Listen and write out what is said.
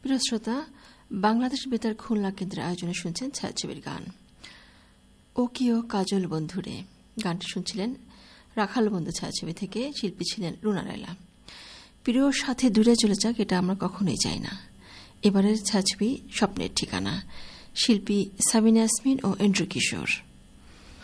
প্রিয় শ্রোতা, বাংলাদেশ বেতার খুলনা কেন্দ্রের আয়োজনে শুনছেন ছায়াছবির গান। ও কি ও কাজল বন্ধুরে গানটি শুনছিলেন রাখাল বন্ধু ছায়াছবি থেকে। শিল্পী ছিলেন রুনা লায়লা। প্রিয় সাথে দূরে চলে যাক, এটা আমরা কখনোই চাই না। এবারের ছায়াছবি স্বপ্নের ঠিকানা, শিল্পী সাবিনা ইয়াসমিন ও এন্ড্রু কিশোর।